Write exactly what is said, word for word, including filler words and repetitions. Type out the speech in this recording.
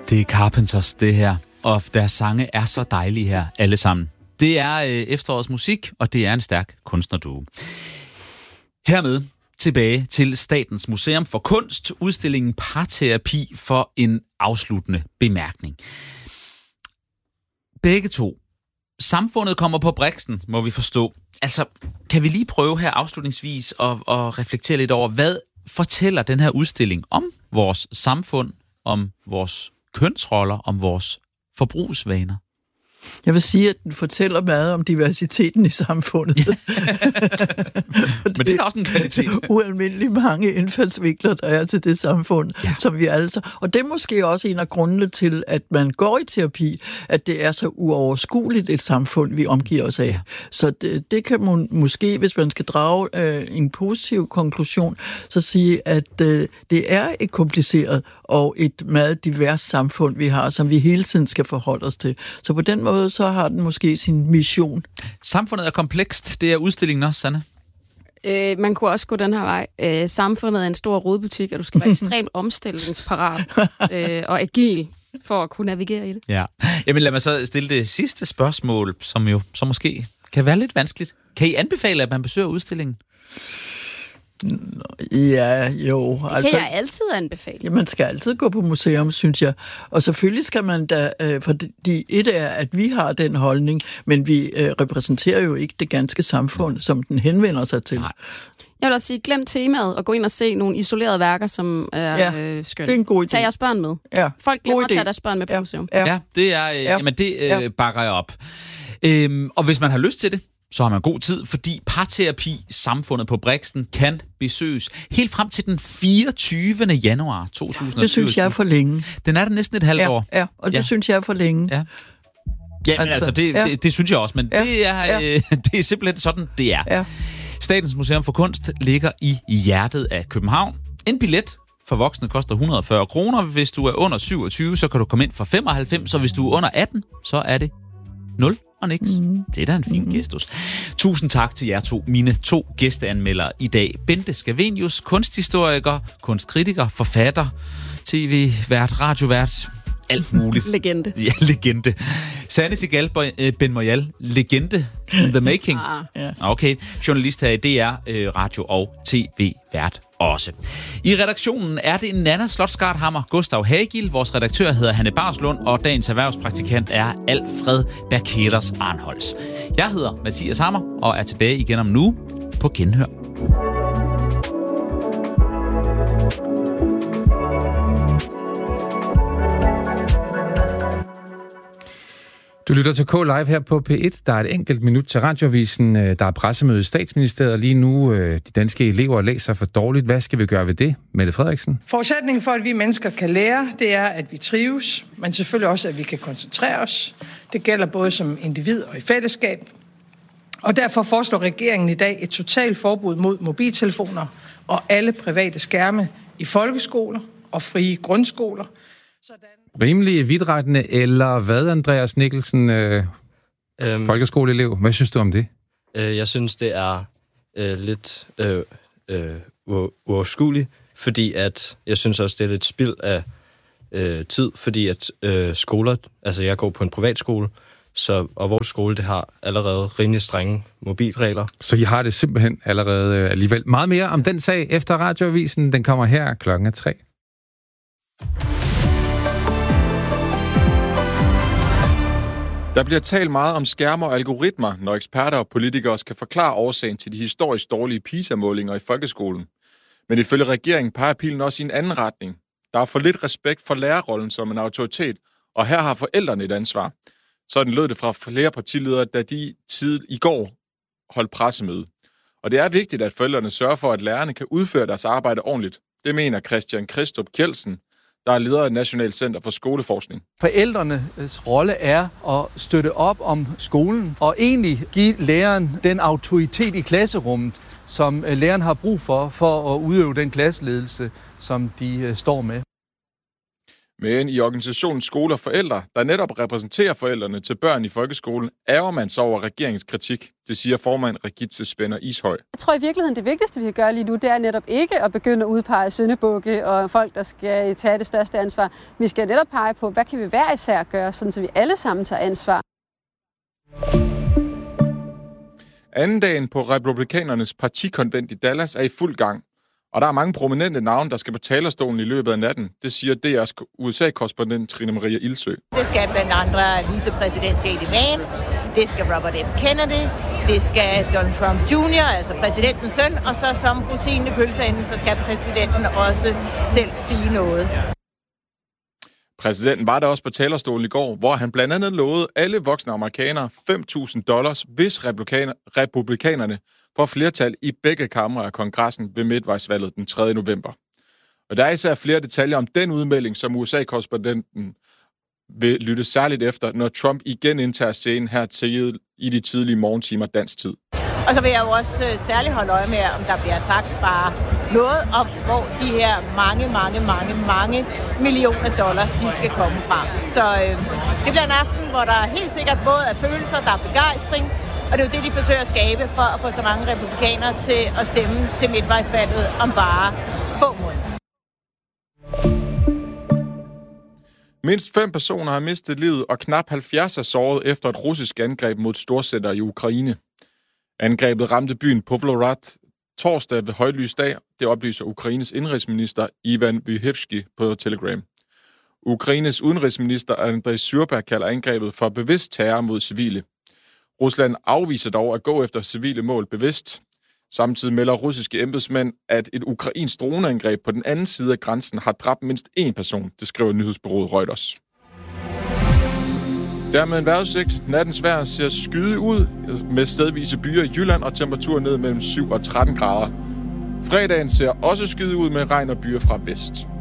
Det er Carpenters, det her. Og deres sange er så dejlige her, alle sammen. Det er øh, efterårets musik, og det er en stærk kunstnerduo. Hermed tilbage til Statens Museum for Kunst, udstillingen Parterapi for en afsluttende bemærkning. Begge to. Samfundet kommer på briksen, må vi forstå. Altså, kan vi lige prøve her afslutningsvis at, at reflektere lidt over, hvad fortæller den her udstilling om vores samfund, om vores kønsroller, om vores forbrugsvaner? Jeg vil sige, at den fortæller meget om diversiteten i samfundet. Ja. Men det er også en kvalitet. Ualmindeligt mange indfaldsvinkler, der er til det samfund, ja. Som vi altså... Og det er måske også en af grundene til, at man går i terapi, at det er så uoverskueligt et samfund, vi omgiver os af. Ja. Så det, det kan man måske, hvis man skal drage øh, en positiv konklusion, så sige, at øh, det er et kompliceret og et meget divers samfund, vi har, som vi hele tiden skal forholde os til. Så på den måde, så har den måske sin mission. Samfundet er komplekst. Det er udstillingen også, Sanne. Øh, man kunne også gå den her vej. Øh, samfundet er en stor rodebutik, og du skal være ekstremt omstillingsparat øh, og agil for at kunne navigere i det. Ja. Jamen lad mig så stille det sidste spørgsmål, som jo så måske kan være lidt vanskeligt. Kan I anbefale, at man besøger udstillingen? Ja, jo. Det altså, kan jeg altid anbefale. Ja, man skal altid gå på museum, synes jeg. Og selvfølgelig skal man da, øh, for de, et er, at vi har den holdning, men vi øh, repræsenterer jo ikke det ganske samfund, som den henvender sig til. Nej. Jeg vil også sige, glem temaet og gå ind og se nogle isolerede værker, som er ja, øh, skønne. Det er en god idé. Tag jeres børn med. Ja. Folk glemmer at tage deres børn med på ja. museum. Ja, ja det er, øh, ja. Jamen, det øh, ja. bakker jeg op. Øhm, og hvis man har lyst til det, så har man god tid, fordi parterapi samfundet på Brixen kan besøges helt frem til den fireogtyvende januar to tusind syvogtyve. Det synes jeg er for længe. Den er der næsten et halvt ja, år. Ja, og det ja. synes jeg er for længe. Ja, ja men altså, altså det, ja. det, det synes jeg også, men ja. det, er, ja. øh, det er simpelthen sådan, det er. Ja. Statens Museum for Kunst ligger i hjertet af København. En billet for voksne koster et hundrede og fyrre kroner. Hvis du er under syvogtyve, så kan du komme ind for femoghalvfems, og hvis du er under atten, så er det nul. Og niks. Mm. Det er da en fin mm. gestus. Tusind tak til jer to, mine to gæsteanmeldere i dag. Bente Scavenius, kunsthistoriker, kunstkritiker, forfatter, tv-vært, radiovært, alt muligt. Legende. Ja, legende. Sanne Sigal Ben Moyal, legende in the making. Ah. Okay, journalist her i D R, radio og tv-vært også. I redaktionen er det Nanna Slotsgaardhammer, Gustav Hagil, vores redaktør hedder Hanne Barslund, og dagens erhvervspraktikant er Alfred Berketers Arnholz. Jeg hedder Mathias Hammer og er tilbage igen om nu på Genhør. Du lytter til K-Live her på P et. Der er et enkelt minut til radioavisen. Der er pressemøde i Statsministeriet lige nu. De danske elever læser for dårligt. Hvad skal vi gøre ved det? Mette Frederiksen? Forudsætningen for, at vi mennesker kan lære, det er, at vi trives, men selvfølgelig også, at vi kan koncentrere os. Det gælder både som individ og i fællesskab. Og derfor foreslår regeringen i dag et totalt forbud mod mobiltelefoner og alle private skærme i folkeskoler og frie grundskoler. Sådan rimelig vidtrækkende, eller hvad, Andreas Nikkelsen, øh, øhm, folkeskoleelev? Hvad synes du om det? Øh, jeg synes, det er øh, lidt øh, øh, uoverskueligt, fordi at jeg synes også, det er lidt spild af øh, tid, fordi at øh, skoler, altså jeg går på en privatskole, så, og vores skole, det har allerede rimelig strenge mobilregler. Så I har det simpelthen allerede øh, alligevel. Meget mere om den sag efter radioavisen. Den kommer her klokken tre. Der bliver talt meget om skærme og algoritmer, når eksperter og politikere skal forklare årsagen til de historisk dårlige PISA-målinger i folkeskolen. Men ifølge regeringen peger pilen også i en anden retning. Der er for lidt respekt for lærerrollen som en autoritet, og her har forældrene et ansvar. Sådan lød det fra flere partiledere, da de tid i går holdt pressemøde. Og det er vigtigt, at forældrene sørger for, at lærerne kan udføre deres arbejde ordentligt. Det mener Christian Kristrup Kjeldsen, der er leder af National Center for Skoleforskning. Forældrenes rolle er at støtte op om skolen og egentlig give læreren den autoritet i klasserummet, som læreren har brug for, for at udøve den klasseledelse, som de står med. Men i organisationen Skole og Forældre, der netop repræsenterer forældrene til børn i folkeskolen, ærger man sig over regeringens kritik. Det siger formand Regitze Spænder Ishøj. Jeg tror i virkeligheden, det vigtigste, vi kan gøre lige nu, det er netop ikke at begynde at udpege syndebukke og folk, der skal tage det største ansvar. Vi skal netop pege på, hvad kan vi hver især gøre, sådan så vi alle sammen tager ansvar. Anden dagen på Republikanernes partikonvent i Dallas er i fuld gang. Og der er mange prominente navne, der skal på talerstolen i løbet af natten. Det siger D R's U S A-korrespondent Trine Maria Ildsø. Det skal blandt andre vicepræsident J D Vance, det skal Robert F. Kennedy, det skal Donald Trump junior, altså præsidentens søn, og så som rosinen i pølseenden, så skal præsidenten også selv sige noget. Præsidenten var der også på talerstolen i går, hvor han blandt andet lovede alle voksne amerikanere fem tusind dollars, hvis republikaner, republikanerne får flertal i begge kamre af kongressen ved midtvejsvalget den tredje november. Og der er især flere detaljer om den udmelding, som U S A-korrespondenten vil lytte særligt efter, når Trump igen indtager scenen her til i de tidlige morgentimer dansk tid. Og så vil jeg jo også øh, særligt holde øje med, om der bliver sagt bare noget om, hvor de her mange, mange, mange, mange millioner dollar, de skal komme fra. Så øh, det bliver en aften, hvor der helt sikkert både er følelser, der er begejstring, og det er jo det, de forsøger at skabe for at få så mange republikanere til at stemme til midtvejsvalget om bare få måneder. Mindst fem personer har mistet livet, og knap halvfjerds er såret efter et russisk angreb mod et storcenter i Ukraine. Angrebet ramte byen Pavlograd torsdag ved højlys dag. Det oplyser Ukraines indrigsminister Ivan Vyhevsky på Telegram. Ukraines udenrigsminister Andrei Syrbak kalder angrebet for bevidst terror mod civile. Rusland afviser dog at gå efter civile mål bevidst. Samtidig melder russiske embedsmænd, at et ukrainsk droneangreb på den anden side af grænsen har dræbt mindst én person, det skriver nyhedsbureauet Reuters. Dermed en vejrudsigt. Nattens vejr ser skyde ud med stedvise byer i Jylland og temperaturer ned mellem syv og tretten grader. Fredagen ser også skyde ud med regn og byer fra vest.